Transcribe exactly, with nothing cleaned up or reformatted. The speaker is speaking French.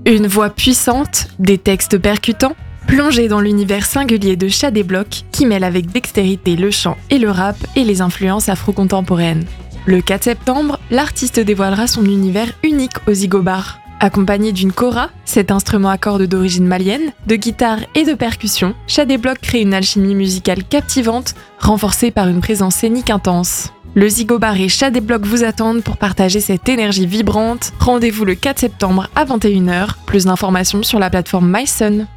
Une voix puissante, des textes percutants, plongez dans l'univers singulier de Shadéblock qui mêle avec dextérité le chant et le rap et les influences afro-contemporaines. Le quatre septembre, l'artiste dévoilera son univers unique au Zigo Bar. Accompagné d'une kora, cet instrument à cordes d'origine malienne, de guitare et de percussion, Shadéblock crée une alchimie musicale captivante, renforcée par une présence scénique intense. Le Zigo Bar et Shadéblock vous attendent pour partager cette énergie vibrante. Rendez-vous le quatre septembre à vingt et une heures. Plus d'informations sur la plateforme MySun.